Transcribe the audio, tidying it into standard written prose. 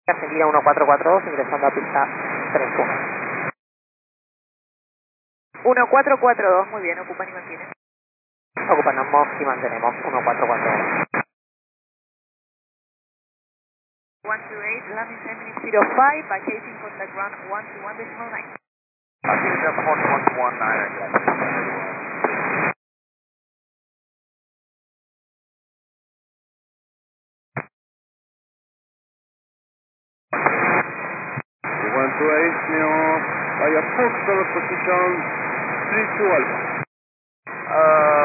Argentina 1442, ingresando a pista 31. 1442, muy bien, ocupan y mantienen. Ocupamos y mantenemos 1442. 128, landing 10 minutes 05, vacating contact ground 121.9. Aquí desde Altamont 119, by approximate position 32 Alpha.